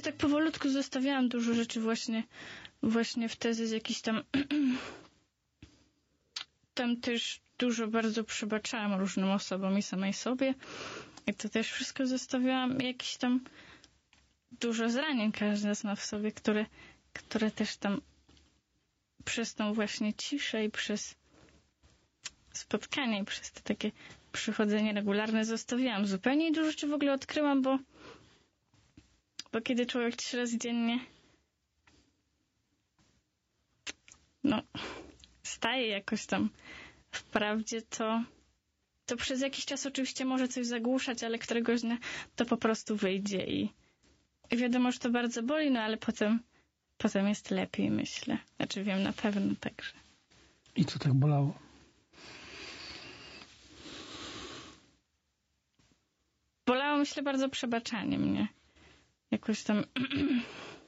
tak powolutku zostawiałam dużo rzeczy właśnie wtedy z jakiś tam też dużo bardzo przebaczałam różnym osobom i samej sobie. I to też wszystko zostawiałam. Jakiś tam dużo zranień każdy z nas w sobie, które też tam przez tą właśnie ciszę i przez spotkanie i przez to takie przychodzenie regularne zostawiłam zupełnie i dużo rzeczy w ogóle odkryłam, bo kiedy człowiek 3 razy dziennie staje jakoś tam w prawdzie, to przez jakiś czas oczywiście może coś zagłuszać, ale któregoś dnia to po prostu wyjdzie i wiadomo, że to bardzo boli, ale potem jest lepiej, myślę. Znaczy wiem na pewno także. I co tak bolało? Bolało, myślę, bardzo przebaczanie mnie. Jakoś tam